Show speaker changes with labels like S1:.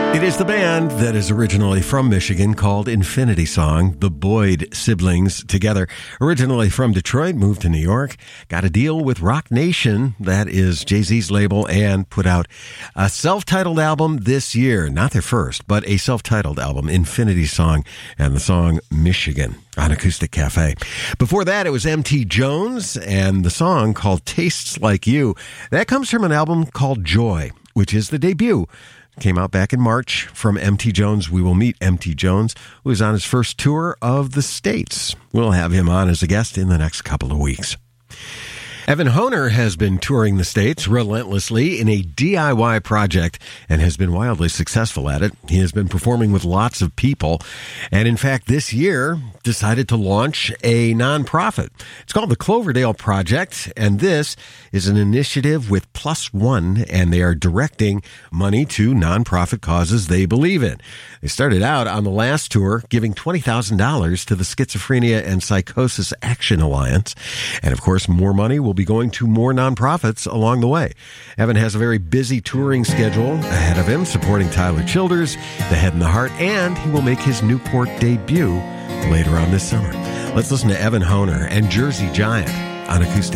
S1: It is the band that is originally from Michigan called Infinity Song, the Boyd siblings together. Originally from Detroit, moved to New York, got a deal with Rock Nation, that is Jay-Z's label, and put out a self-titled album this year. Not their first, but a self-titled album, Infinity Song, and the song Michigan on Acoustic Cafe. Before that, it was M.T. Jones and the song called Tastes Like You. That comes from an album called Joy, which is the debut. Came out back in March from M.T. Jones. We will meet M.T. Jones, who is on his first tour of the States. We'll have him on as a guest in the next couple of weeks. Evan Honer has been touring the States relentlessly in a DIY project and has been wildly successful at it. He has been performing with lots of people, and in fact, this year decided to launch a nonprofit. It's called the Cloverdale Project, and this is an initiative with Plus One, and they are directing money to nonprofit causes they believe in. They started out on the last tour giving $20,000 to the Schizophrenia and Psychosis Action Alliance, and of course, more money will be going to more nonprofits along the way. Evan has a very busy touring schedule ahead of him, supporting Tyler Childers, The Head and the Heart, and he will make his Newport debut later on this summer. Let's listen to Evan Honer and Jersey Giant on Acoustic